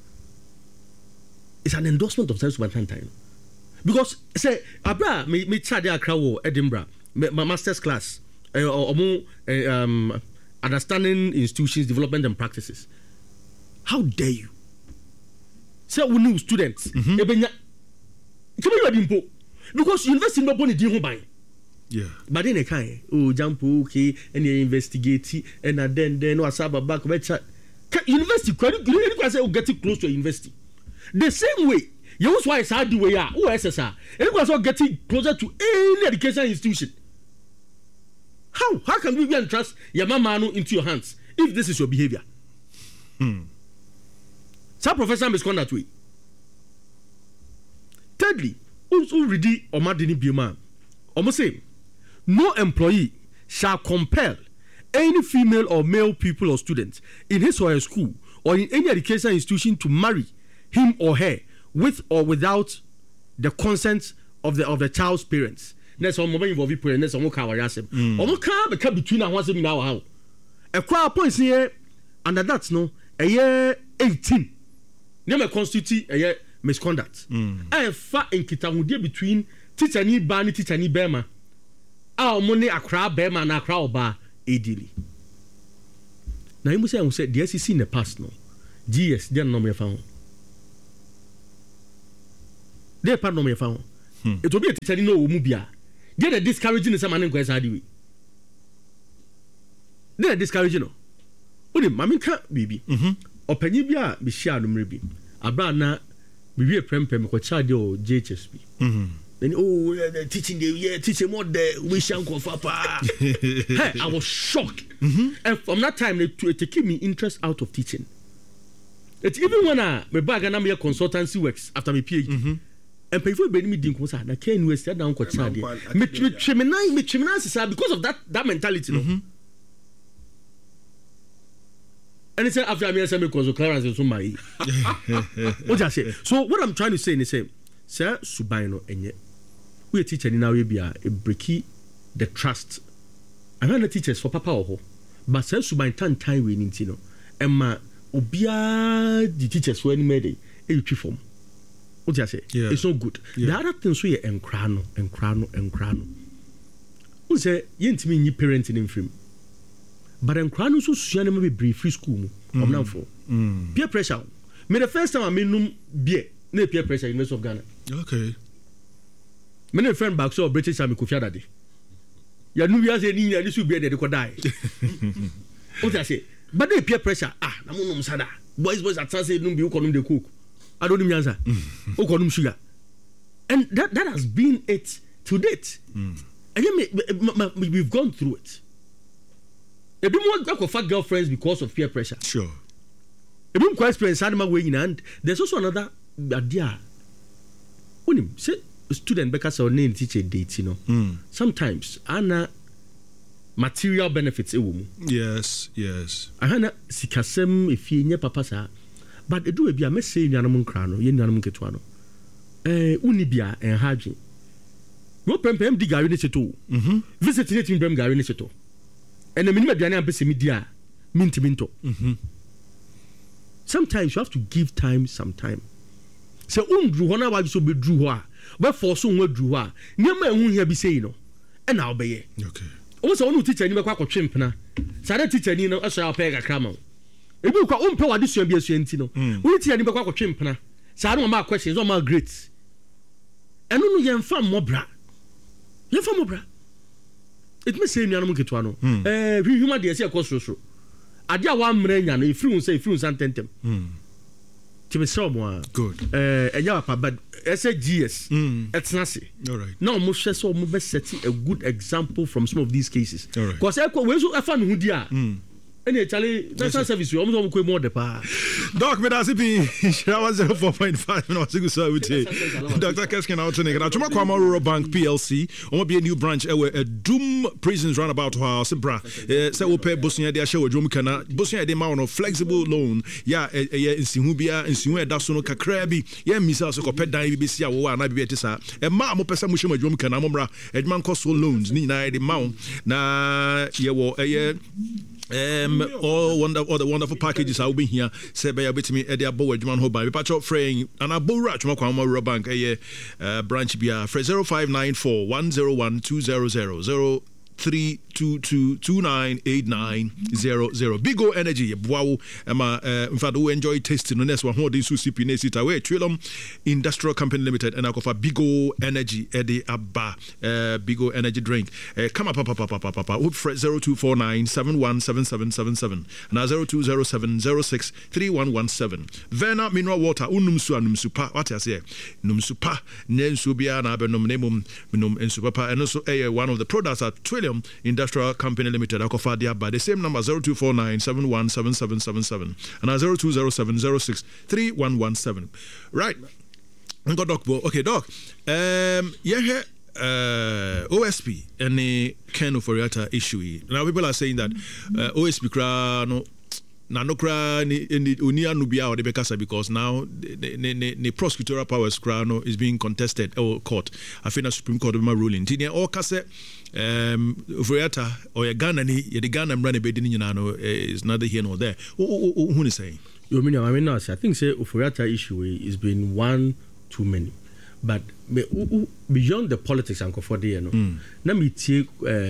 It's an endorsement of self-subantantan. Because say abra me charge akra wo Edinburgh my master's class understanding institutions development and practices. How dare you say we new students ebenya dimpo because university no boni di ho ban. Yeah, but then kai jump okay and you investigate and then wasaba back university you say get close to a university. The same way, you was why it's hard the way ya. Who SSR? It was all getting closer to any education institution. How can we entrust your mama into your hands if this is your behavior? Some professor misconduct way. Thirdly, also ready or madini bioma. Almost say, no employee shall compel any female or male pupil or student in his or her school or in any education institution to marry him or her with or without the consent of the child's parents. Next one moment involve parents. Next one can asem. Omo can become between and once now how. A crowd points here under that no a year 18. name constitute a misconduct e fa nkitahudie between teacher ni ba ni teacher ni bema a mo ne akra bema na akra oba edili na you say the SEC in the past no GS they no me fa they part no me fa it will be a teacher ni no mu bia they the discouraging some man nkwesa adi we they discouraging no oni mama ka bibi opanyi bia bi hia no mre bi abra na bibi prempem ko charge o JHSP then the teaching the teaching more the we shank of papa hey I was shocked and from that time they keep me interest out of teaching. It's even when my bag and I'm here consultancy works after my PhD and pay for me didn't was na Ken West down ko charge me because of that mentality no. And he said after I made some clearance in my what I say. So what I'm trying to say is say sir Subaino enye we teacher now we be a breaky the trust. I'm not teachers for papa or but sir Subain time we need no emma obia the teachers when made a form. What I say? Yeah. It's not good. Yeah. The other things we enkrano. Who say yentimi ni parenting in film. But enkrano so suane me be free school mo now for peer pressure. Me the first time I mean beer na peer pressure in University of Ghana. Okay. Me no friend back so British Army Kofi Adade. Ya nu ya say ni ya ni so beer dey ko die. What I say? But the peer pressure na mo nom sada. Boys at say no be ukonum dey cook. I don't even answer. Ukonum sugar. And that has been it to date. And then we've gone through it. A bit more go for girlfriends because of peer pressure. Sure. A bit more experience anima way in and there's also another idea. When him say student because our name teacher dates, you know. Sometimes ana material benefits Yes. Ana sikasem if ye papa sa but e do e bia me say nyanam nkra no ye nyanam ketwa no. Uni bia en hadwen. No pempem di gari ne seto. Visit ne tim gari ne seto. And the minimum aduane ampese media minto. Sometimes you have to give time some time. So undru hona wa so bedru ho a ba force on wadru ho a nyama ehun hia bi sei no e na obeye. Okay. O so onu teacher ni be kwa kwetwempena. Sare teacher ni no so apɛ kakra ma. Ebi kwa umpe wa desua bi asua nti no. Uni teacher ni be kwa kwetwempena. Sare ma questions o ma great. Enu no yemfa mobra. It may say nyanum ketwa no human dey say akosoro ade a wa mra nya no ifiri un san tentem tibe so mo good enya papa but SGS etna se all right now mo hwe so mo be set a good example from some of these cases because we so afa no hudi a any actually national service we almost ko more de pa doc me da sipi shirawa 04.5 no sigu so with Dr. Keskin out tonight na tuma kwa Rural Bank PLC omo be a new branch e Doom Prisons roundabout house bra say we pay bosunya de ahye wadwom kana bosunya de ma no flexible loan ya nsihu bia nsihu e da so no kakra bi ya misa so ko pɛ dan bi besi a wo na bi ete sa e ma mo pesa mo hye wadwom kana mo bra edman cost loans ni na de ma na ye wo all the wonderful packages I'll be here. Say by a bit me Eddie Abo Edman Hoba. We patch up fraying and a bow rat from Rural Bank branch Bia 0594 101 200 0322298900 Bigo Energy wow in fact we enjoy tasting no next one ho dey CP na sita we Twilom Industrial Company Limited and akofa Bigo Energy Eddie Abba Bigo Energy drink come up 0249717777 and 0207063117 Vena mineral water unum supa what I say num supa nensu bia na benom nemum num ensupa and also one of the products at Twilom Industrial Company Limited akofa dia by the same number 0249717777 and 0207063117 right got doc okay doc yeah OSP and Ken Oforiatta issue now people are saying that OSP kra no na no kra ni oni anu bia o de bekasa because now the prosecutorial powers kra no is being contested or court afina Supreme Court ma ruling ti all kase Oforiatta or Ghana ni ye the Ghana mra ne be di nyina no is neither here nor there who is saying I think say Oforiatta issue is been one too many. But beyond the politics and for there, no. Na me take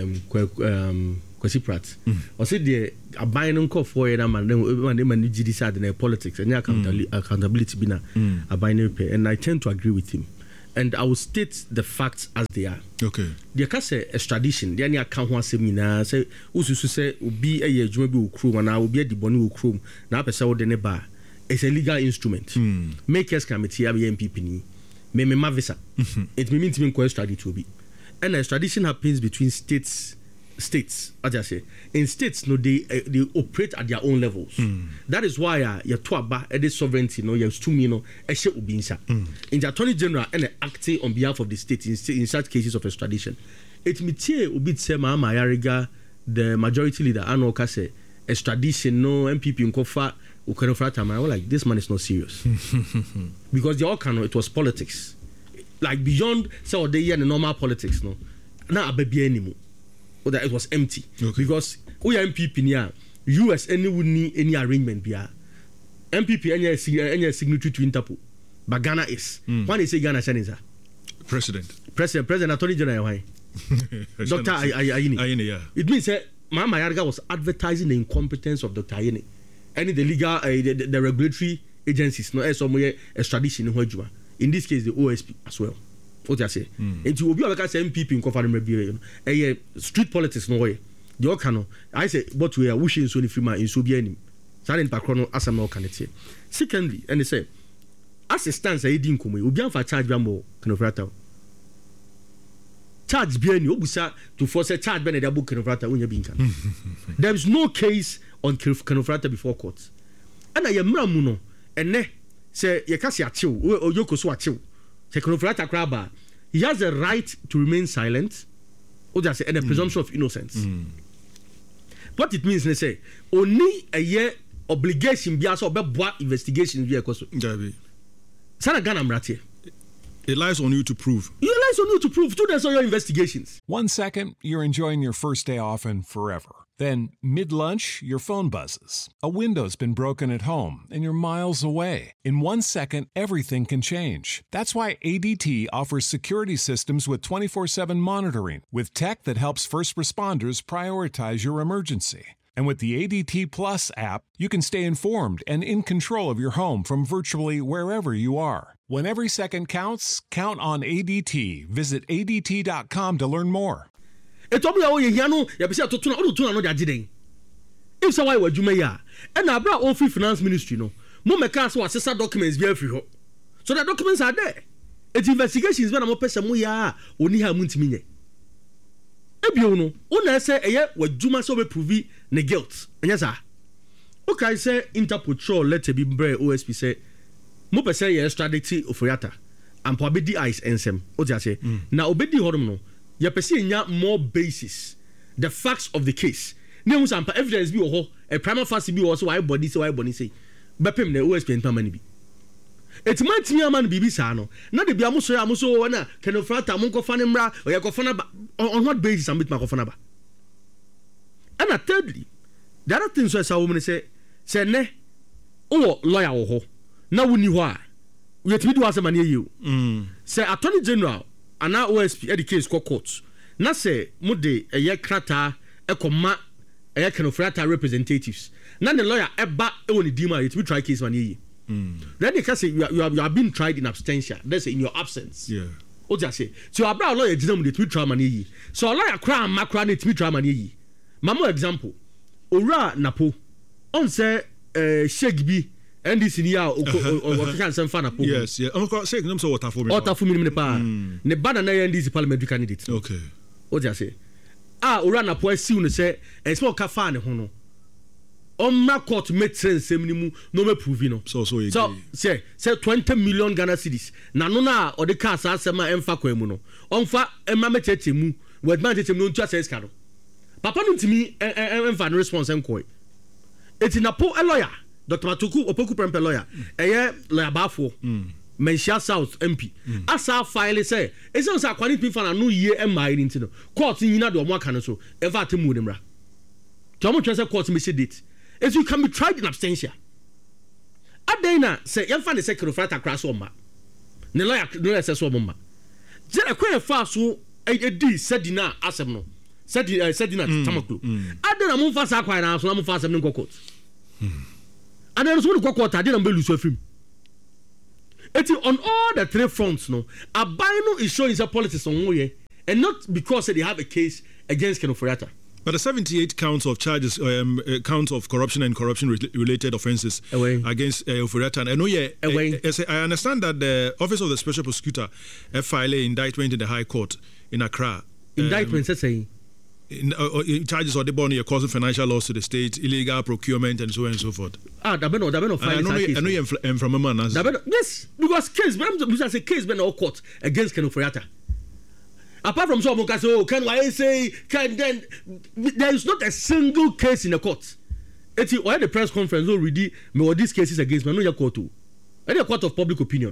Kwesi Pratt. I said the abiding call for it, man. Then decide in politics and accountability be na abiding pay. And I tend to agree with him. And I will state the facts as they are. Okay. There can say extradition. There any account one seminar say usu say ubi a juma be ukrum and I will be a diboni ukrum. Na pesa wo dene ba. It's a legal instrument. Makers committee abi MPP ni. Me visa. It means to be extradited to be. And extradition happens between states. As I say, in states, no, they operate at their own levels. That is why your tuaba, the sovereignty, no, your stu, no, eshe ubinsa. In the Attorney General and acting on behalf of the state in such cases of extradition, it mitie ubit se Mahama Ayariga, the majority leader, Anoka say extradition, no MPP in Kofa, Ukenofrata. I was like, this man is not serious because the Okano it was politics, like beyond so the year the normal politics, no, now a baby anymore. Or that it was empty because we are MPP near US any arrangement bia MPP any signatory to Interpol but Ghana is when they say Ghana is President Attorney General why Dr. Ayine yeah. It means that Mahama Ayariga was advertising the incompetence of Dr. Ayine and the legal the regulatory agencies no somewhere extradition in this case the OSP as well. What I say? Into Obi Abeka say MPP in Kofa Remebie, street politics no way. The Okano, I say, but we are wishing so free man in Sobianim. Silent Pacrono as a more candidate. Secondly, and they say, as it stands, I didn't come. Ubian for charge Bambo, Canofrata. Charge Biani, Obusa to force a charge Benedict book Canofrata when you're being can. There is no case on Canofrata before courts. And I am Ramuno, and ne say, Yakasia chill, or Yoko Swatchill. He has the right to remain silent, or just and a presumption of innocence. What it means, they say, only a year obligation be also about investigation. It lies on you to prove. It lies on you to prove. That's all your investigations. 1 second, you're enjoying your first day off and forever. Then, mid-lunch, your phone buzzes. A window's been broken at home, and you're miles away. In 1 second, everything can change. That's why ADT offers security systems with 24/7 monitoring, with tech that helps first responders prioritize your emergency. And with the ADT Plus app, you can stay informed and in control of your home from virtually wherever you are. When every second counts, count on ADT. Visit ADT.com to learn more. It's only how you know, you have to no jading. If so, why would you may and I brought all free finance ministry, no. Mumma was assessor documents be free. So the documents are there. It's investigations when I'm a person muya, only have muntimine. Ebiono, una say a year what Juma so be prove ne guilt. And yes, sir. Okay, say Interpol letter be bre OSP say, Mupa say ye extradite Oforiatta, and probably the ice and some. What you say? Now, obedi hormone. You perceive more basis, the facts of the case. No some evidence be a prima facie be also why body say. But him the OSP and Pamani be. It's my team man bibi sano. Not the Biamuso na Canofrata Monko Fanembra or Yakofanaba on what basis I'm with Makofanaba. And thirdly, the other things I saw woman say ne oh lawyer ho. Now we knew why. We have to do as a man you. Say Attorney General. And now OSP the case courts. Na say mode a year krata e koma e Canofrata representatives. Na the lawyer eba e woni dima it we try case man yi. Then they can say you have been tried in absentia. That's in your absence. Yeah. What you say? So about lawyer didn't it we try man yi. So lawyer cry makra it we try man yi. Mamo example. Ora napo. On say Shegbi and this year or can some fan up. Yes, yeah. I'm saying them so water for me. Water for me ne bana na and this parliamentary candidate. Okay. What you say? Ora napo si un say e small ka fan ho no. On my court make sense no me prove no. So say 20 million Ghana cedis. Na no na o de ka asema emfa kwa mu no. Onfa emma me cheche mu. Word man cheche mu no tua sense ka no. Papa no ntimi emfa no response enkoy. Eti na po a lawyer. Dr. Matuku Opoku Prempe lawyer. Lawyer Bafo. Menshia South MP. Asa file say, e say say kwani pin fa na no ye emma yin no. Court nyina de omo aka no so. Ever atemu demra. Tomo twese court me say date. As you can be tried in absentia. Adena say yɛmfa ne sɛ Kenofrata kra so ɔma ne lawyer sɛ so ɔma gye ɛkwan fa so ɛdi Sedina asɛm no Sedina tamaklo Adena mo fa sa kwan na so na mo fa asɛm ne court Adena so mo court Adena mbelu so afim eti on all the three fronts no aban no is showing some politics on woye and not because they have a case against Kenofrata. But the 78 counts of charges, counts of corruption and corruption-related offences against Oforiatta. I understand that the Office of the Special Prosecutor filed an indictment in the High Court in Accra. Indictment, saying? Charges of the bond causing financial loss to the state, illegal procurement, and so on and so forth. Dabeno I know you're from a man. Yes, because case, but I'm say case been all court against Kenofrata. Apart from someone can say, oh, can I say, can then there is not a single case in the court. It's why the press conference already me these cases against me. No, your court too. Any court of public opinion.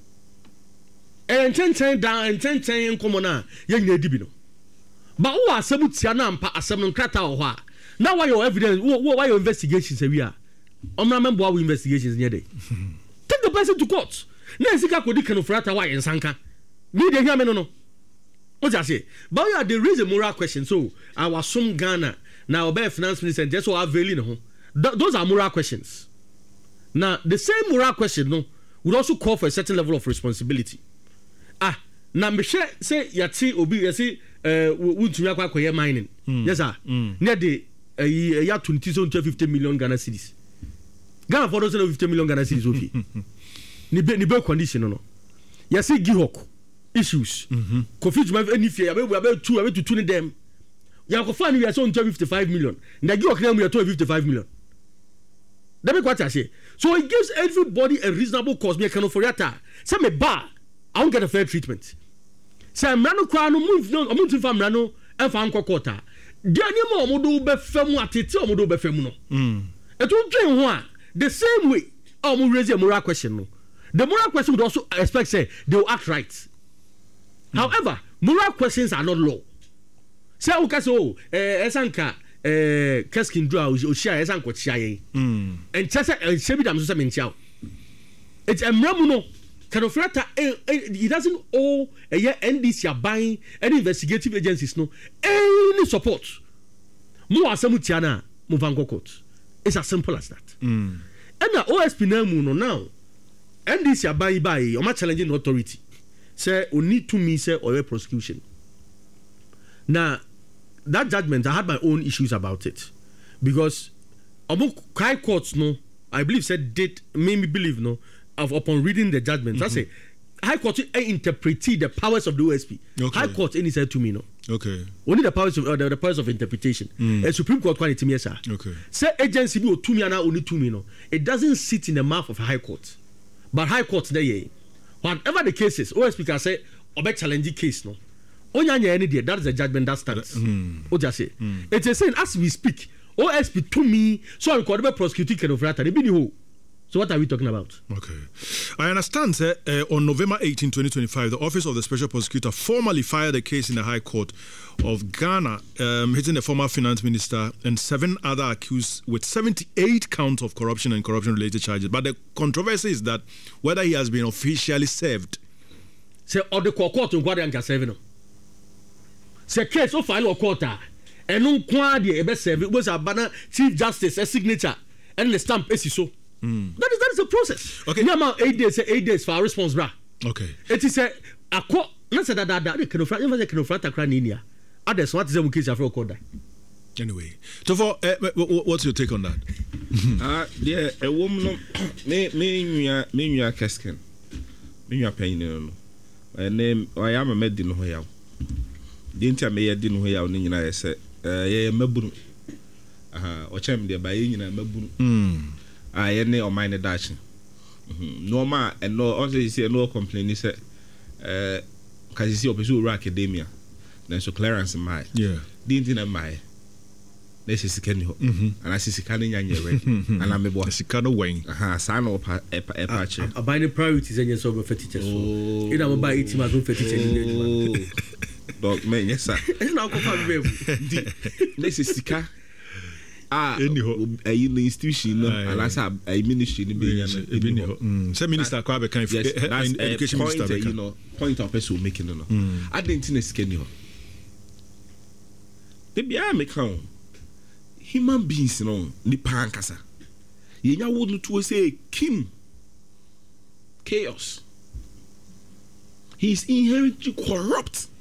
And 10 down and 10 common na young dibino. But who are some tiana and assembling crata or what? Now why your evidence? Why your investigations we are? I'm remember our investigations near day. Take the person to court. Na sika kodi Kenofrata why in Sanka. Me dey hear me no. What I say? But yeah, there is a moral question. So I was some Ghana now obey finance minister and just so availing. Those are moral questions. Now the same moral question no would also call for a certain level of responsibility. Now me say yati obi yasi to yakwa mining. Yes sir. Near the year 250 million Ghana cedis. Ghana for 50 million Ghana cedis ofi. Ni be condition no. Yasi Gihok. Issues. Kofi Juma any fear about to tune them. Yakofa we are so 55 million. Nagi Okram we are 55 million. That be what I say. So it gives everybody a reasonable cause. Me Kenofrata. Say me bar, I won't get a fair treatment. Say Mrano Kwano move no, I'm to Mrano and fan Kokota. The animal modo be femu atete or modo be femu no. It won't train one the same way. I will raise a moral question no. The moral question would also expect say they will act right. However, moral questions are not law. Say okaso esanka keskin dra o share esanko chiaye. And chese shebi dam so mentia. It's a mramuno Kenofrata he doesn't owe a year NDC buying any investigative agencies no any support. Mo asemu tiana mo vanko court. It's as simple as that. And the OSP now NDC buying by o ma challenging authority. Say we need to me say or prosecution. Now that judgment I had my own issues about it because high courts no I believe said did made me believe no upon reading the judgment I say high court interpret the powers of the OSP. High court any said to me no. Okay. Only the powers of interpretation. A Supreme Court quality me sir. Okay. Say agency be to me and only to me no. It doesn't sit in the mouth of high court, but high court there. Whatever the case is, OSP can say, obe challenge case no. Onyanya any day, that is the judgment that stands. What just say? It is saying as we speak, OSP to me, so I could be prosecuting Kenofrata. They be the whole. So what are we talking about? Okay. I understand, sir, on November 18, 2025, the Office of the Special Prosecutor formally filed a case in the High Court of Ghana, hitting the former finance minister and 7 other accused with 78 counts of corruption and corruption-related charges. But the controversy is that whether he has been officially served. Say, or the court in Guadian serving. Say, case of final quarter, and no quadi a best service was a banner, Chief Justice, a signature, and the stamp is so. That is a process. Okay. Now 8 days for our response, bra. Okay. It is a court. Let's say that Kenofrata cry in here. Others what is the case of record. Anyway, Tofo, what's your take on that? Yeah, a woman me Keskin. Me pain my name I am a medin hoya. Didn't I may a din hoya in I said, mebun. Or chem there by in a mebun. I any or mine dashing. No ma and no also you say no complaint he said because you see opposite academia then so clearance in my didn't in my this is can you and I see can in your ready and I'm a boy Sikano wing sign up a patch a binding priorities and your sober fetishes you know buy it my own fetish dog man yes sir this is Sika Any ho. In the institution, unless I ministry in the Some minister Kwabe kind of education minister, you know, point of person making no. I didn't think it's kenny. The Bia make count. Human beings, no, the pankasa. You wouldn't to say Kim chaos. He's inherently corrupt.